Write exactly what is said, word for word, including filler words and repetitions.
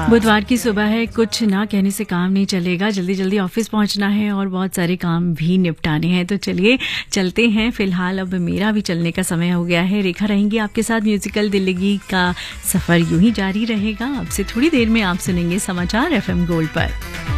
बुधवार की सुबह है, कुछ ना कहने से काम नहीं चलेगा, जल्दी जल्दी ऑफिस पहुंचना है और बहुत सारे काम भी निपटाने हैं। तो चलिए चलते हैं। फिलहाल अब मेरा भी चलने का समय हो गया है। रेखा रहेंगी आपके साथ। म्यूजिकल दिल्ली का सफर यूं ही जारी रहेगा। अब से थोड़ी देर में आप सुनेंगे समाचार एफएम गोल्ड पर।